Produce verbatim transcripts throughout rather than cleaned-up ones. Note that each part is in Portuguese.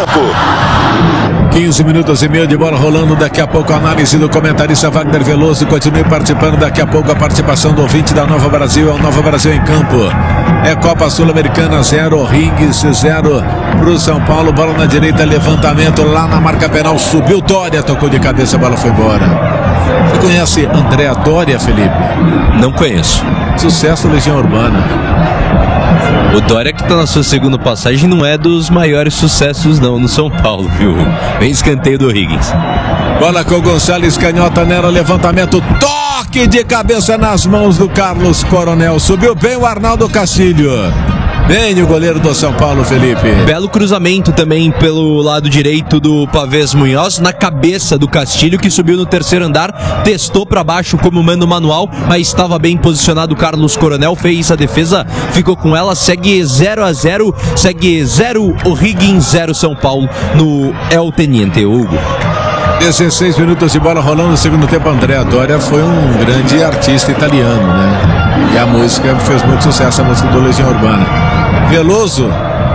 campo. quinze minutos e meio de bola rolando. Daqui a pouco a análise do comentarista Wagner Veloso. Continue participando. Daqui a pouco a participação do ouvinte da Nova Brasil. É o Nova Brasil em campo. É Copa Sul-Americana zero, Rings zero pro São Paulo. Bola na direita, levantamento lá na marca penal. Subiu Dória, tocou de cabeça, a bola foi embora. Você conhece André Dória, Felipe? Não conheço. Sucesso Legião Urbana. O Dória, que tá na sua segunda passagem, não é dos maiores sucessos não no São Paulo, viu? Vem escanteio do Higgins. Bola com o Gonçalves, canhota nela, levantamento, toque de cabeça nas mãos do Carlos Coronel. Subiu bem o Arnaldo Castilho. Bem o goleiro do São Paulo, Felipe. Belo cruzamento também pelo lado direito do Pavés Munhoz, na cabeça do Castilho, que subiu no terceiro andar, testou para baixo como mando manual, mas estava bem posicionado o Carlos Coronel, fez a defesa, ficou com ela, segue zero a zero, segue zero o Higgins, zero São Paulo no El Teniente, Hugo. dezesseis minutos de bola rolando no segundo tempo. André Dória foi um grande artista italiano, né? E a música fez muito sucesso, a música do Legião Urbana. Veloso,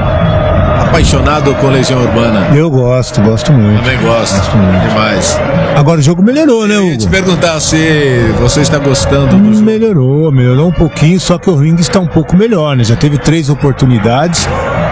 apaixonado com Legião Urbana. Eu gosto, gosto muito. Também gosto, gosto muito. Demais. Agora o jogo melhorou, né, Hugo? Eu ia te perguntar se você está gostando do jogo. Melhorou, melhorou um pouquinho, só que o Ring está um pouco melhor, né? Já teve três oportunidades.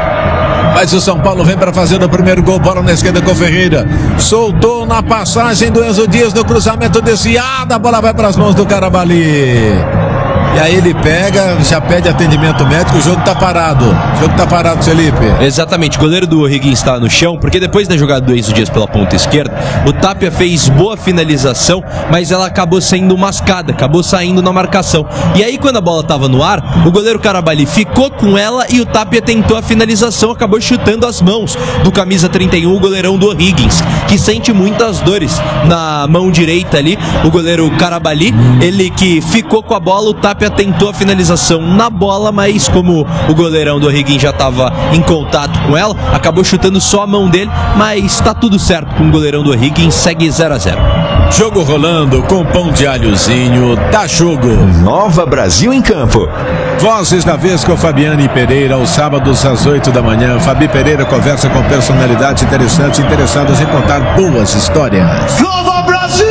Mas o São Paulo vem para fazer o primeiro gol. Bola na esquerda com o Ferreira. Soltou na passagem do Enzo Dias no cruzamento desviado. A bola vai para as mãos do Carabali. E aí ele pega, já pede atendimento médico, o jogo tá parado. O jogo tá parado, Felipe. Exatamente, o goleiro do Higgins está no chão, porque depois da jogada do Enzo Dias pela ponta esquerda, o Tapia fez boa finalização, mas ela acabou sendo mascada, acabou saindo na marcação. E aí quando a bola tava no ar, o goleiro Carabali ficou com ela e o Tapia tentou a finalização, acabou chutando as mãos do camisa trinta e um, o goleirão do Higgins, que sente muitas dores na mão direita ali, o goleiro Carabali, ele que ficou com a bola, o Tapia tentou a finalização na bola, mas como o goleirão do Higgins já estava em contato com ela, acabou chutando só a mão dele, mas tá tudo certo com o goleirão do Higgins, segue zero a zero. Jogo rolando com pão de alhozinho, dá jogo. Nova Brasil em campo. Vozes da vez com Fabiane Pereira, aos sábados às oito da manhã. Fabi Pereira conversa com personalidades interessantes, interessadas em contar boas histórias. Nova Brasil!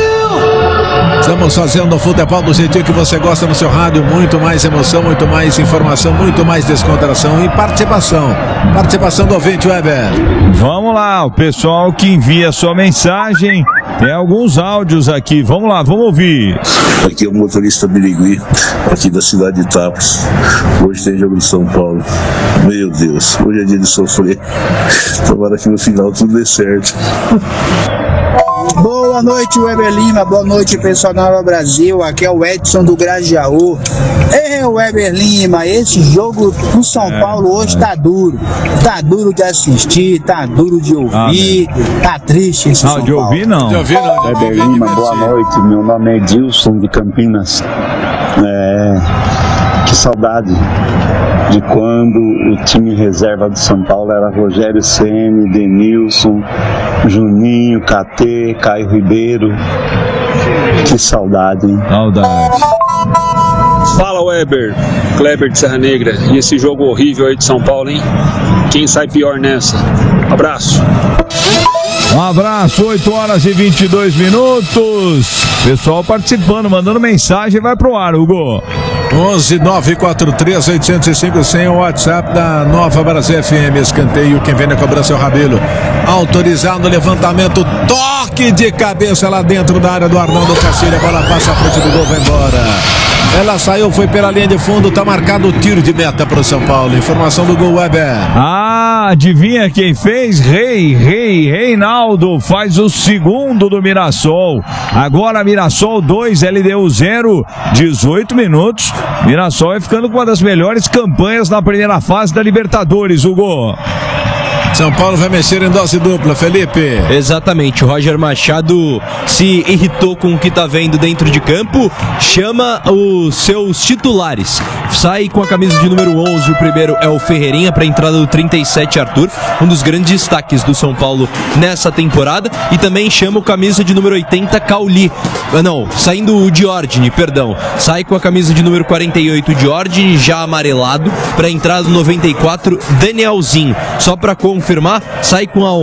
Estamos fazendo o futebol do jeitinho que você gosta no seu rádio. Muito mais emoção, muito mais informação, muito mais descontração e participação. Participação do ouvinte, Weber. Vamos lá, o pessoal que envia sua mensagem. Tem alguns áudios aqui. Vamos lá, vamos ouvir. Aqui é o motorista Birigui, aqui da cidade de Tapos. Hoje tem jogo de São Paulo. Meu Deus, hoje é dia de sofrer. Tomara que no final tudo dê certo. Boa noite, Weber Lima. Boa noite, pessoal da Nova Brasil. Aqui é o Edson do Grajaú. É, Weber Lima, esse jogo do São é, Paulo hoje é. tá duro. Tá duro de assistir, tá duro de ouvir, ah, tá triste esse não, São de Paulo. Ouvir, não. De ouvir não. De Weber ouvir, Lima, boa noite. Meu nome é Dilson de Campinas. É, que saudade de quando o time reserva do São Paulo era Rogério Ceni, Denilson, Juninho, K T, Caio Ribeiro. Que saudade, hein? Saudade. Fala, Weber, Kleber de Serra Negra. E esse jogo horrível aí de São Paulo, hein? Quem sai pior nessa? Abraço. Um abraço, oito horas e vinte e dois minutos. Pessoal participando, mandando mensagem, vai pro ar, Hugo. onze nove quatro três oito zero cinco sem o WhatsApp da Nova Brasil F M. Escanteio, quem vem na cobrança é o Rabelo. Autorizado o levantamento, toque de cabeça lá dentro da área do Arnaldo Castilho. A bola passa à frente do gol, vai embora. Ela saiu, foi pela linha de fundo, tá marcado o tiro de meta pro São Paulo. Informação do gol, Weber. Ah, adivinha quem fez? Rei, Rei, Reinaldo faz o segundo do Mirassol. Agora Mirassol dois, L D U zero, dezoito minutos. Mirassol vai ficando com uma das melhores campanhas na primeira fase da Libertadores, Hugo. São Paulo vai mexer em dose dupla, Felipe. Exatamente, o Roger Machado se irritou com o que tá vendo dentro de campo, chama os seus titulares, sai com a camisa de número onze, o primeiro é o Ferreirinha, para a entrada do trinta e sete, Arthur, um dos grandes destaques do São Paulo nessa temporada, e também chama o camisa de número oitenta, Cauli, ah, não, saindo o Diordini, perdão, sai com a camisa de número quarenta e oito, Diordini, já amarelado, para a entrada do noventa e quatro, Danielzinho, só para confirmar, sai com a